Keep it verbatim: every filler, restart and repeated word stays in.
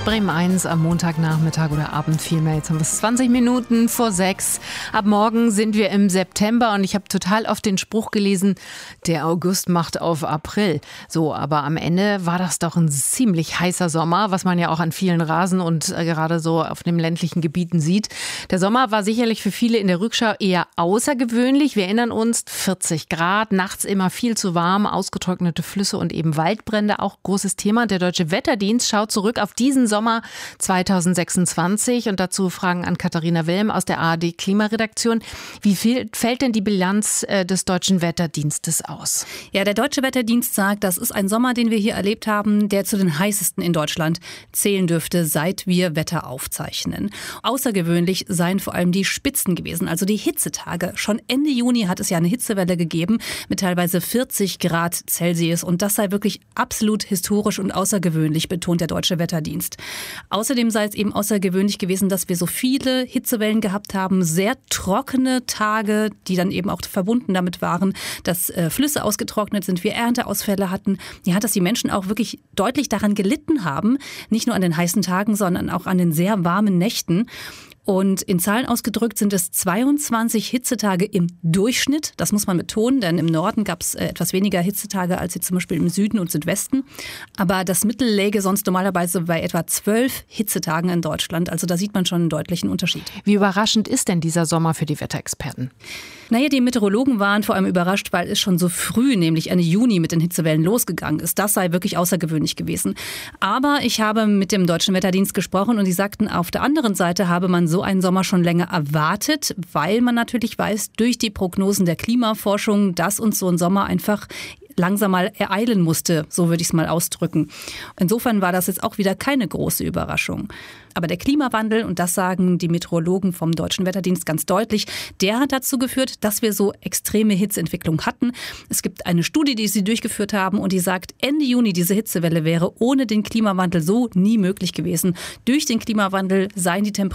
Bremen eins am Montagnachmittag oder Abend vielmehr. Jetzt haben wir es zwanzig Minuten vor sechs. Ab morgen sind wir im September und ich habe total oft den Spruch gelesen, der August macht auf April. So, aber am Ende war das doch ein ziemlich heißer Sommer, was man ja auch an vielen Rasen und äh, gerade so auf den ländlichen Gebieten sieht. Der Sommer war sicherlich für viele in der Rückschau eher außergewöhnlich. Wir erinnern uns, vierzig Grad, nachts immer viel zu warm, ausgetrocknete Flüsse und eben Waldbrände, auch großes Thema. Der Deutsche Wetterdienst schaut zurück auf diesen Sommer zweitausendsechsundzwanzig und dazu Fragen an Katharina Wilm aus der A R D Klimaredaktion. Wie viel fällt denn die Bilanz äh, des Deutschen Wetterdienstes aus? Ja, der Deutsche Wetterdienst sagt, das ist ein Sommer, den wir hier erlebt haben, der zu den heißesten in Deutschland zählen dürfte, seit wir Wetter aufzeichnen. Außergewöhnlich seien vor allem die Spitzen gewesen, also die Hitzetage. Schon Ende Juni hat es ja eine Hitzewelle gegeben mit teilweise vierzig Grad Celsius und das sei wirklich absolut historisch und außergewöhnlich, betont der Deutsche Wetterdienst. Außerdem sei es eben außergewöhnlich gewesen, dass wir so viele Hitzewellen gehabt haben, sehr trockene Tage, die dann eben auch verbunden damit waren, dass äh, Flüsse ausgetrocknet sind, wir Ernteausfälle hatten. Ja, dass die Menschen auch wirklich deutlich daran gelitten haben, nicht nur an den heißen Tagen, sondern auch an den sehr warmen Nächten. Und in Zahlen ausgedrückt sind es zweiundzwanzig Hitzetage im Durchschnitt. Das muss man betonen, denn im Norden gab es etwas weniger Hitzetage als jetzt zum Beispiel im Süden und Südwesten. Aber das Mittel läge sonst normalerweise bei etwa zwölf Hitzetagen in Deutschland. Also da sieht man schon einen deutlichen Unterschied. Wie überraschend ist denn dieser Sommer für die Wetterexperten? Naja, die Meteorologen waren vor allem überrascht, weil es schon so früh, nämlich Ende Juni, mit den Hitzewellen losgegangen ist. Das sei wirklich außergewöhnlich gewesen. Aber ich habe mit dem Deutschen Wetterdienst gesprochen und die sagten, auf der anderen Seite habe man so einen Sommer schon länger erwartet, weil man natürlich weiß, durch die Prognosen der Klimaforschung, dass uns so ein Sommer einfach langsam mal ereilen musste, so würde ich es mal ausdrücken. Insofern war das jetzt auch wieder keine große Überraschung. Aber der Klimawandel, und das sagen die Meteorologen vom Deutschen Wetterdienst ganz deutlich, der hat dazu geführt, dass wir so extreme Hitzeentwicklung hatten. Es gibt eine Studie, die sie durchgeführt haben und die sagt, Ende Juni diese Hitzewelle wäre ohne den Klimawandel so nie möglich gewesen. Durch den Klimawandel seien die Temperaturen